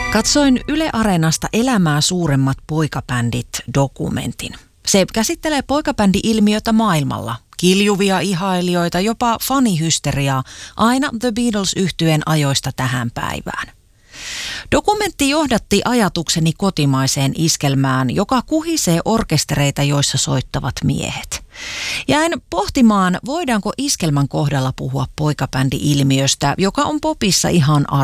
Katsoin Yle Areenasta Elämää suuremmat poikabändit -dokumentin. Se käsittelee poikabändi-ilmiötä maailmalla. Kiljuvia ihailijoita, jopa fanihysteriaa, aina The Beatles-yhtyeen ajoista tähän päivään. Dokumentti johdatti ajatukseni kotimaiseen iskelmään, joka kuhisee orkestereita, joissa soittavat miehet. Jäin pohtimaan, voidaanko iskelmän kohdalla puhua poikabändi-ilmiöstä, joka on popissa ihan